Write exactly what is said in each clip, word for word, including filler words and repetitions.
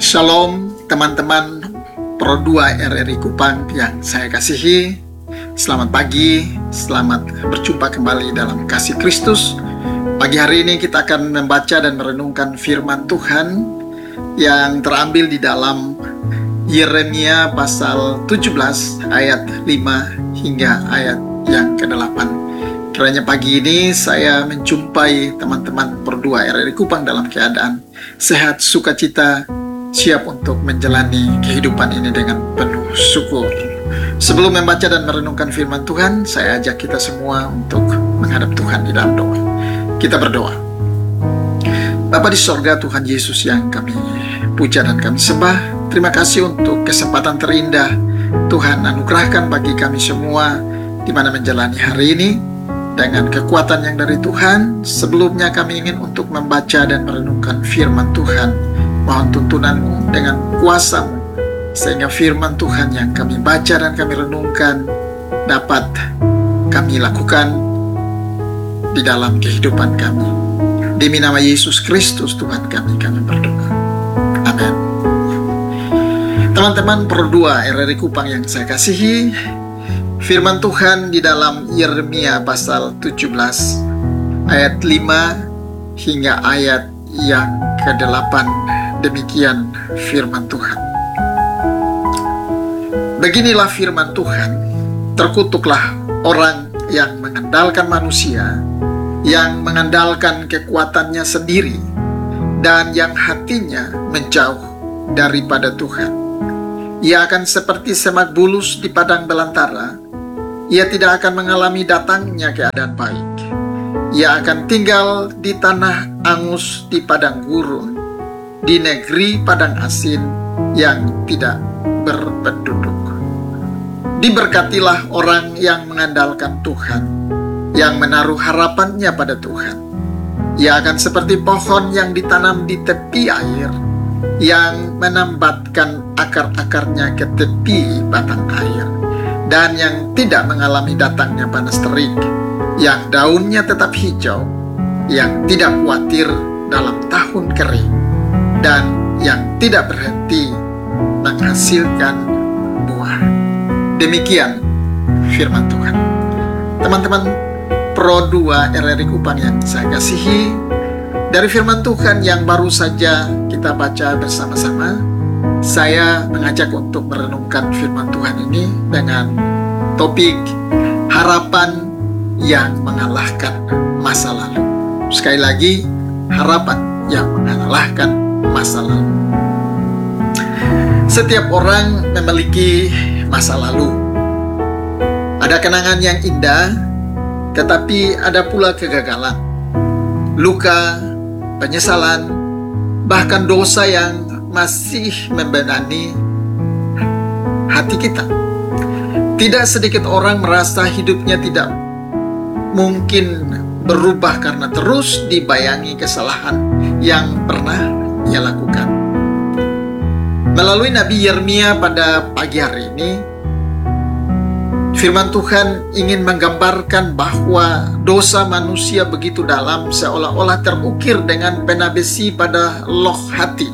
Shalom teman-teman Pro dua R R I Kupang yang saya kasihi. Selamat pagi, selamat berjumpa kembali dalam kasih Kristus. Pagi hari ini kita akan membaca dan merenungkan firman Tuhan yang terambil di dalam Yeremia pasal tujuh belas ayat lima hingga ayat yang kedelapan. Kiranya pagi ini saya menjumpai teman-teman Pro dua R R I Kupang dalam keadaan sehat, sukacita, siap untuk menjalani kehidupan ini dengan penuh syukur. Sebelum membaca dan merenungkan firman Tuhan, saya ajak kita semua untuk menghadap Tuhan di dalam doa. Kita berdoa. Bapa di sorga, Tuhan Yesus yang kami puja dan kami sembah, terima kasih untuk kesempatan terindah Tuhan anugerahkan bagi kami semua di mana menjalani hari ini dengan kekuatan yang dari Tuhan. Sebelumnya kami ingin untuk membaca dan merenungkan firman Tuhan. Mohon tuntunan-Mu dengan kuasa-Mu, sehingga firman Tuhan yang kami baca dan kami renungkan dapat kami lakukan di dalam kehidupan kami. Demi nama Yesus Kristus Tuhan kami, kami berdoa. Amin. Teman-teman Pro dua R R I Kupang yang saya kasihi, firman Tuhan di dalam Yeremia pasal tujuh belas ayat lima hingga ayat yang kedelapan. Demikian firman Tuhan. Beginilah firman Tuhan, terkutuklah orang yang mengandalkan manusia, yang mengandalkan kekuatannya sendiri, dan yang hatinya menjauh daripada Tuhan. Ia akan seperti semak bulus di padang belantara. Ia tidak akan mengalami datangnya keadaan baik. Ia akan tinggal di tanah angus di padang gurun, di negeri padang asin yang tidak berpenduduk. Diberkatilah orang yang mengandalkan Tuhan, yang menaruh harapannya pada Tuhan. Ia akan seperti pohon yang ditanam di tepi air, yang menambatkan akar-akarnya ke tepi batang air, dan yang tidak mengalami datangnya panas terik, yang daunnya tetap hijau, yang tidak khawatir dalam tahun kering, dan yang tidak berhenti menghasilkan buah. Demikian firman Tuhan. Teman-teman Pro dua R R I Kupang yang saya kasihi, dari firman Tuhan yang baru saja kita baca bersama-sama, saya mengajak untuk merenungkan firman Tuhan ini dengan topik harapan yang mengalahkan masa lalu. Sekali lagi, harapan yang mengalahkan masa lalu. Setiap orang memiliki masa lalu. Ada kenangan yang indah, tetapi ada pula kegagalan, luka, penyesalan, bahkan dosa yang masih membebani hati kita. Tidak sedikit orang merasa hidupnya tidak mungkin berubah karena terus dibayangi kesalahan yang pernah ia lakukan. Melalui Nabi Yeremia pada pagi hari ini, firman Tuhan ingin menggambarkan bahwa dosa manusia begitu dalam, seolah-olah terukir dengan pena besi pada loh hati.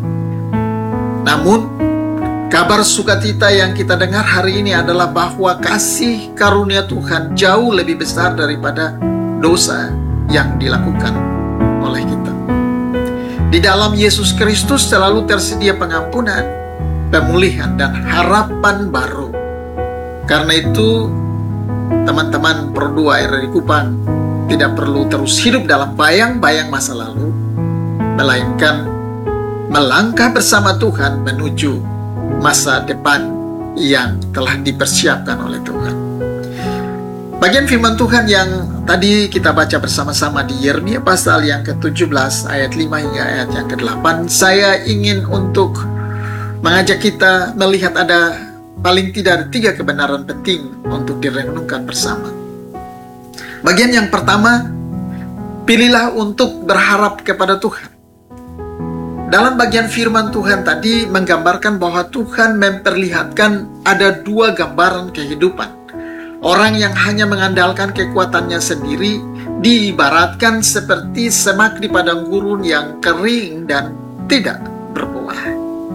Namun, kabar sukacita yang kita dengar hari ini adalah bahwa kasih karunia Tuhan jauh lebih besar daripada dosa yang dilakukan oleh kita. Di dalam Yesus Kristus selalu tersedia pengampunan, pemulihan, dan harapan baru. Karena itu, teman-teman Pro dua R R I Kupang tidak perlu terus hidup dalam bayang-bayang masa lalu, melainkan melangkah bersama Tuhan menuju masa depan yang telah dipersiapkan oleh Tuhan. Bagian firman Tuhan yang tadi kita baca bersama-sama di Yeremia pasal yang ke tujuh belas ayat lima hingga ayat yang ke delapan, saya ingin untuk mengajak kita melihat ada paling tidak tiga kebenaran penting untuk direnungkan bersama. Bagian yang pertama, pilihlah untuk berharap kepada Tuhan. Dalam bagian firman Tuhan tadi menggambarkan bahwa Tuhan memperlihatkan ada dua gambaran kehidupan. Orang yang hanya mengandalkan kekuatannya sendiri diibaratkan seperti semak di padang gurun yang kering dan tidak berbuah.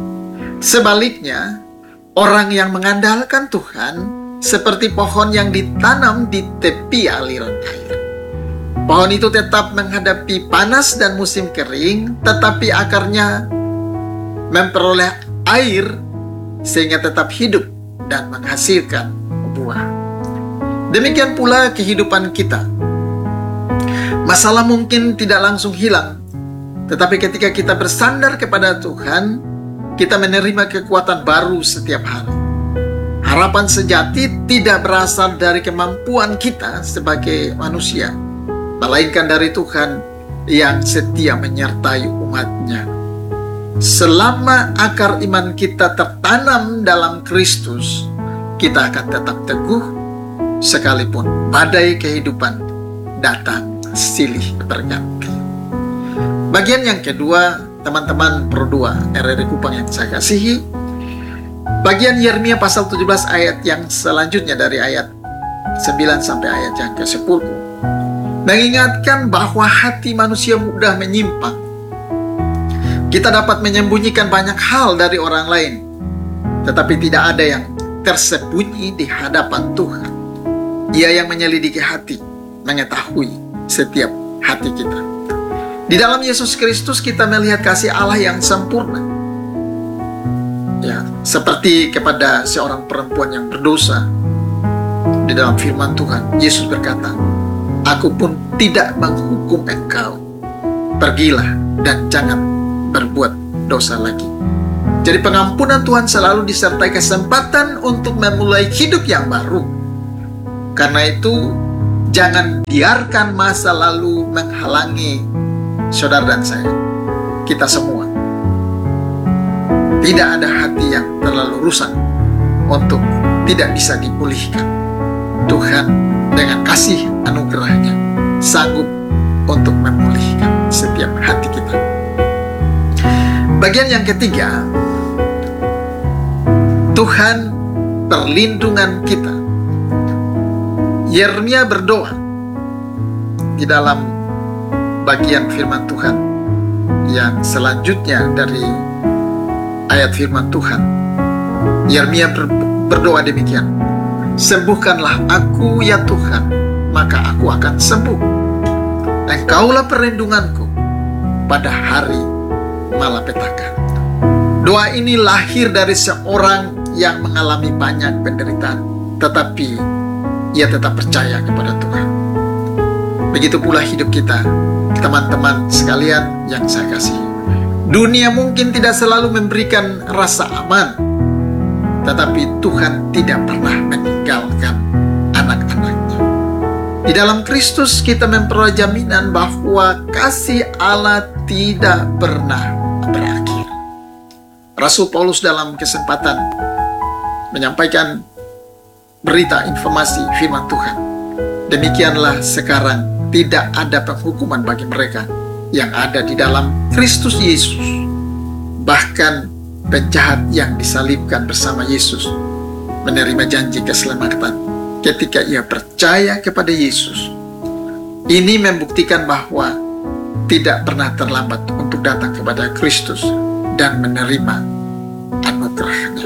Sebaliknya, orang yang mengandalkan Tuhan seperti pohon yang ditanam di tepi aliran air. Pohon itu tetap menghadapi panas dan musim kering, tetapi akarnya memperoleh air sehingga tetap hidup dan menghasilkan buah. Demikian pula kehidupan kita. Masalah mungkin tidak langsung hilang, tetapi ketika kita bersandar kepada Tuhan, kita menerima kekuatan baru setiap hari. Harapan sejati tidak berasal dari kemampuan kita sebagai manusia, melainkan dari Tuhan yang setia menyertai umat-Nya. Selama akar iman kita tertanam dalam Kristus, kita akan tetap teguh sekalipun badai kehidupan datang silih berganti. Bagian yang kedua, teman-teman Pro dua R R I Kupang yang saya kasihi, bagian Yeremia pasal tujuh belas ayat yang selanjutnya dari ayat sembilan sampai ayat yang ke sepuluh mengingatkan bahwa hati manusia mudah menyimpang. Kita dapat menyembunyikan banyak hal dari orang lain, tetapi tidak ada yang tersembunyi di hadapan Tuhan. Dia yang menyelidiki hati, mengetahui setiap hati kita. Di dalam Yesus Kristus kita melihat kasih Allah yang sempurna. Ya, seperti kepada seorang perempuan yang berdosa. Di dalam firman Tuhan, Yesus berkata, "Aku pun tidak menghukum engkau. Pergilah dan jangan berbuat dosa lagi." Jadi pengampunan Tuhan selalu disertai kesempatan untuk memulai hidup yang baru. Karena itu, jangan biarkan masa lalu menghalangi saudara dan saya, kita semua. Tidak ada hati yang terlalu rusak untuk tidak bisa dipulihkan. Tuhan dengan kasih anugerahnya sanggup untuk memulihkan setiap hati kita. Bagian yang ketiga, Tuhan perlindungan kita. Yeremia berdoa di dalam bagian firman Tuhan yang selanjutnya dari ayat firman Tuhan. Yeremia ber, berdoa demikian, "Sembuhkanlah aku ya Tuhan, maka aku akan sembuh. Engkaulah perlindunganku pada hari malapetaka." Doa ini lahir dari seorang yang mengalami banyak penderitaan, tetapi ia tetap percaya kepada Tuhan. Begitu pula hidup kita, teman-teman sekalian yang saya kasihi. Dunia mungkin tidak selalu memberikan rasa aman, tetapi Tuhan tidak pernah meninggalkan anak-anaknya. Di dalam Kristus kita memperoleh jaminan bahwa kasih Allah tidak pernah berakhir. Rasul Paulus dalam kesempatan menyampaikan berita informasi firman Tuhan, "Demikianlah sekarang tidak ada penghukuman bagi mereka yang ada di dalam Kristus Yesus." Bahkan penjahat yang disalibkan bersama Yesus menerima janji keselamatan ketika ia percaya kepada Yesus. Ini membuktikan bahwa tidak pernah terlambat untuk datang kepada Kristus dan menerima anugerahnya.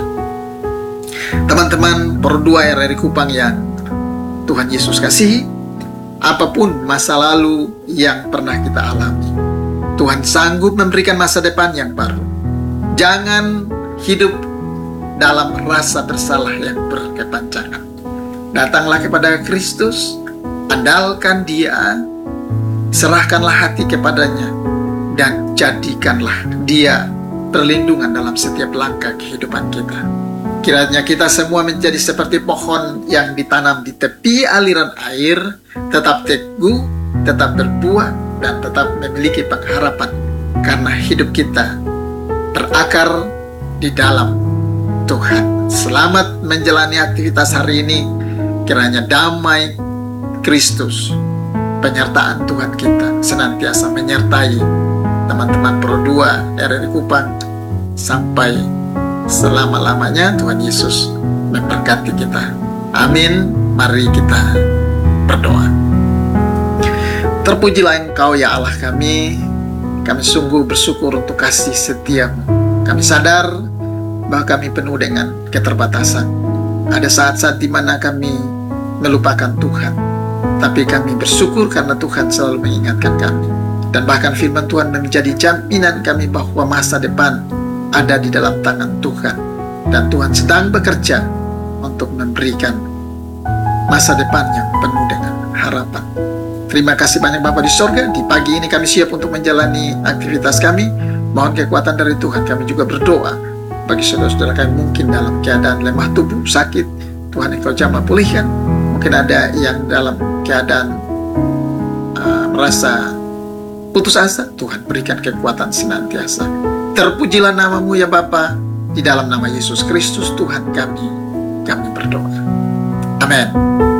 Teman-teman Pro dua R R I Kupang yang Tuhan Yesus kasihi, apapun masa lalu yang pernah kita alami, Tuhan sanggup memberikan masa depan yang baru. Jangan hidup dalam rasa bersalah yang berkepanjangan. Datanglah kepada Kristus, andalkan Dia, serahkanlah hati kepadanya, dan jadikanlah Dia perlindungan dalam setiap langkah kehidupan kita. Kiranya kita semua menjadi seperti pohon yang ditanam di tepi aliran air, tetap teguh, tetap berbuah, dan tetap memiliki pengharapan, karena hidup kita berakar di dalam Tuhan. Selamat menjalani aktivitas hari ini. Kiranya damai Kristus, penyertaan Tuhan kita senantiasa menyertai teman-teman Pro dua R R I Kupang sampai selama-lamanya. Tuhan Yesus memberkati kita. Amin. Mari kita berdoa. Terpujilah Engkau ya Allah kami. Kami sungguh bersyukur untuk kasih setiamu. Kami sadar bahwa kami penuh dengan keterbatasan. Ada saat-saat di mana kami melupakan Tuhan, tapi kami bersyukur karena Tuhan selalu mengingatkan kami. Dan bahkan firman Tuhan menjadi jaminan kami bahwa masa depan ada di dalam tangan Tuhan. Dan Tuhan sedang bekerja untuk memberikan masa depan yang penuh dengan harapan. Terima kasih banyak Bapa di sorga. Di pagi ini kami siap untuk menjalani aktivitas kami. Mohon kekuatan dari Tuhan. Kami juga berdoa bagi saudara-saudara kami mungkin dalam keadaan lemah tubuh, sakit. Tuhan Engkau jamah pulihkan. Mungkin ada yang dalam keadaan uh, merasa putus asa. Tuhan berikan kekuatan senantiasa. Terpujilah namamu ya Bapa. Di dalam nama Yesus Kristus Tuhan kami, kami berdoa. Amin.